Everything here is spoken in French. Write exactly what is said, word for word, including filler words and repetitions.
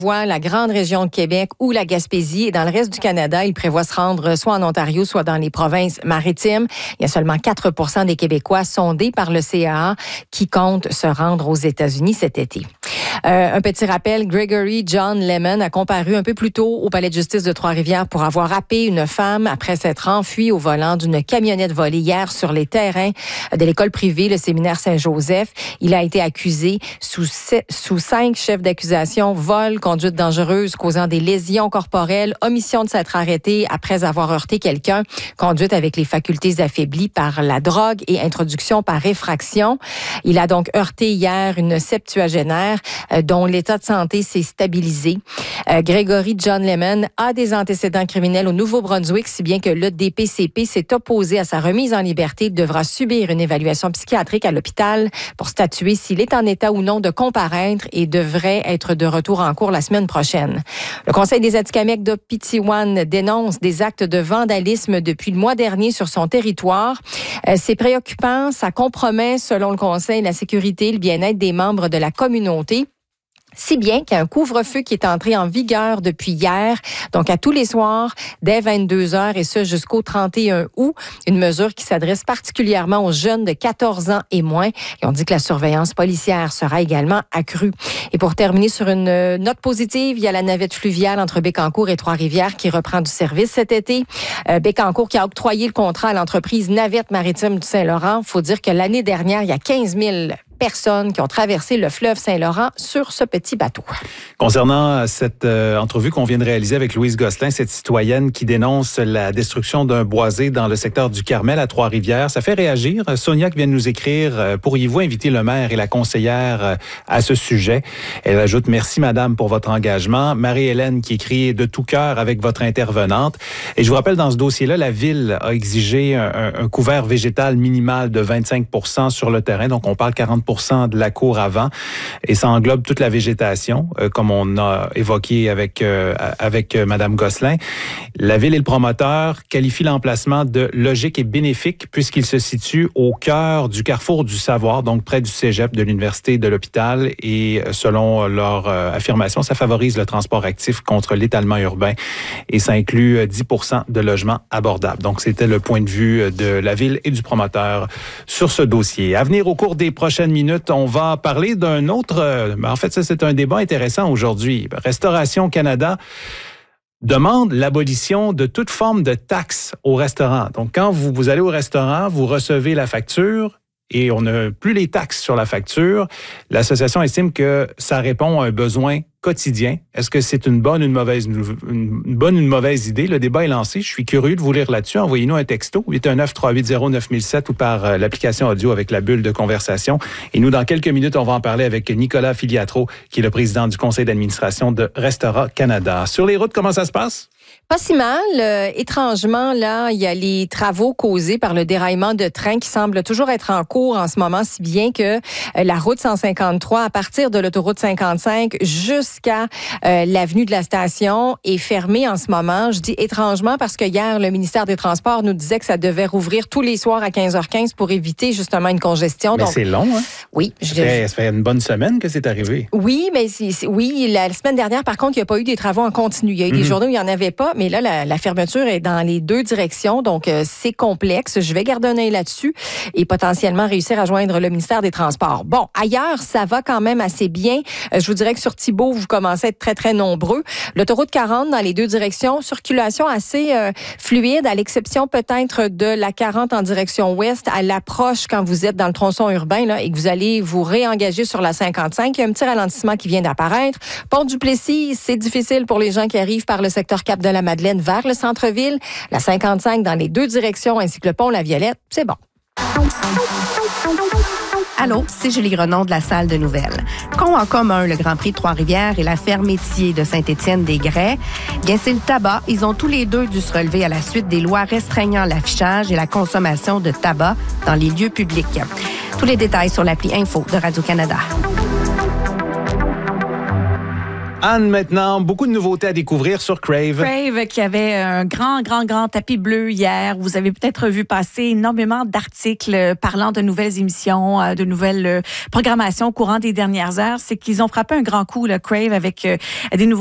la grande région de Québec ou la Gaspésie. Et dans le reste du Canada, il prévoit se rendre soit en Ontario, soit dans les provinces maritimes. Il y a seulement quatre pour cent des Québécois sondés par le C A A qui comptent se rendre aux États-Unis cet été. Euh, un petit rappel, Gregory John Lemon a comparu un peu plus tôt au palais de justice de Trois-Rivières pour avoir happé une femme après s'être enfui au volant d'une camionnette volée hier sur les terrains de l'école privée, le séminaire Saint-Joseph. Il a été accusé sous, sous cinq chefs d'accusation: vol, conduite dangereuse causant des lésions corporelles, omission de s'être arrêté après avoir heurté quelqu'un, conduite avec les facultés affaiblies par la drogue et introduction par effraction. Il a donc heurté hier une septuagénaire euh, dont l'état de santé s'est stabilisé. Euh, Gregory John Lemon a des antécédents criminels au Nouveau-Brunswick, si bien que le D P C P s'est opposé à sa remise en liberté. Il devra subir une évaluation psychiatrique à l'hôpital pour statuer s'il est en état ou non de comparaître et devrait être de retour en cours la semaine prochaine. Le Conseil des Atikamekw d'Opitiwan dénonce des actes de vandalisme depuis le mois dernier sur son territoire. Euh, c'est préoccupant, ça compromet, selon le Conseil, la sécurité et le bien-être des membres de la communauté. Si bien qu'il y a un couvre-feu qui est entré en vigueur depuis hier, donc à tous les soirs, dès vingt-deux heures, et ce jusqu'au trente et un août. Une mesure qui s'adresse particulièrement aux jeunes de quatorze ans et moins. Et on dit que la surveillance policière sera également accrue. Et pour terminer sur une note positive, il y a la navette fluviale entre Bécancour et Trois-Rivières qui reprend du service cet été. Euh, Bécancour qui a octroyé le contrat à l'entreprise Navette Maritime du Saint-Laurent. Il faut dire que l'année dernière, il y a quinze mille personnes qui ont traversé le fleuve Saint-Laurent sur ce petit bateau. Concernant cette euh, entrevue qu'on vient de réaliser avec Louise Gosselin, cette citoyenne qui dénonce la destruction d'un boisé dans le secteur du Carmel à Trois-Rivières, ça fait réagir. Sonia qui vient de nous écrire, euh, pourriez-vous inviter le maire et la conseillère euh, à ce sujet? Elle ajoute: merci madame pour votre engagement. Marie-Hélène qui écrit de tout cœur avec votre intervenante. Et je vous rappelle, dans ce dossier-là, la ville a exigé un, un, un couvert végétal minimal de vingt-cinq pour cent sur le terrain. Donc on parle quarante pour cent de la cour avant, et ça englobe toute la végétation, euh, comme on a évoqué avec euh, avec euh, Madame Gosselin. La ville et le promoteur qualifient l'emplacement de logique et bénéfique puisqu'il se situe au cœur du carrefour du savoir, donc près du cégep, de l'université, de l'hôpital, et selon leur euh, affirmation, ça favorise le transport actif contre l'étalement urbain et ça inclut dix pour cent de logements abordables. Donc c'était le point de vue de la ville et du promoteur sur ce dossier. À venir au cours des prochaines minutes, on va parler d'un autre... En fait, ça, c'est un débat intéressant aujourd'hui. Restauration Canada demande l'abolition de toute forme de taxe au restaurant. Donc, quand vous, vous allez au restaurant, vous recevez la facture et on n'a plus les taxes sur la facture. L'association estime que ça répond à un besoin quotidien. Est-ce que c'est une bonne ou une mauvaise, une bonne ou une mauvaise idée? Le débat est lancé. Je suis curieux de vous lire là-dessus. Envoyez-nous un texto, huit un neuf, trois huit zéro, neuf mille sept ou par euh, l'application audio avec la bulle de conversation. Et nous, dans quelques minutes, on va en parler avec Nicolas Filiatro, qui est le président du conseil d'administration de Restaurant Canada. Sur les routes, comment ça se passe? Pas si mal. Euh, étrangement, là, il y a les travaux causés par le déraillement de train qui semblent toujours être en cours en ce moment, si bien que euh, la route cent cinquante-trois, à partir de l'autoroute cinquante-cinq jusqu'à euh, l'avenue de la Station, est fermée en ce moment. Je dis étrangement parce que hier, le ministère des Transports nous disait que ça devait rouvrir tous les soirs à quinze heures quinze pour éviter justement une congestion. Mais donc, c'est long, hein? Oui. Ça fait, ça fait une bonne semaine que c'est arrivé. Oui, mais c'est, c'est, oui, la, la semaine dernière, par contre, il n'y a pas eu des travaux en continu. Il y a eu mm-hmm. des journées où il n'y en avait pas, mais là, la, la fermeture est dans les deux directions, donc euh, c'est complexe. Je vais garder un œil là-dessus et potentiellement réussir à joindre le ministère des Transports. Bon, ailleurs, ça va quand même assez bien. Euh, je vous dirais que sur Thibault, vous commencez à être très, très nombreux. L'autoroute quarante dans les deux directions, circulation assez euh, fluide, à l'exception peut-être de la quarante en direction ouest, à l'approche quand vous êtes dans le tronçon urbain là, et que vous allez vous réengager sur la cinquante-cinq. Il y a un petit ralentissement qui vient d'apparaître. Pont-du-Plessis, c'est difficile pour les gens qui arrivent par le secteur Cap-de-la-Madeleine vers le centre-ville. La cinquante-cinq dans les deux directions ainsi que le pont La Violette, c'est bon. Allô, c'est Julie Grenon de la salle de nouvelles. Qu'ont en commun le Grand Prix de Trois-Rivières et la ferme Étier de Saint-Étienne-des-Grès? Bien, c'est le tabac. Ils ont tous les deux dû se relever à la suite des lois restreignant l'affichage et la consommation de tabac dans les lieux publics. Tous les détails sur l'appli Info de Radio-Canada. Anne, maintenant, beaucoup de nouveautés à découvrir sur Crave. Crave qui avait un grand, grand, grand tapis bleu hier. Vous avez peut-être vu passer énormément d'articles parlant de nouvelles émissions, de nouvelles programmations au courant des dernières heures. C'est qu'ils ont frappé un grand coup, le Crave, avec des nouveaux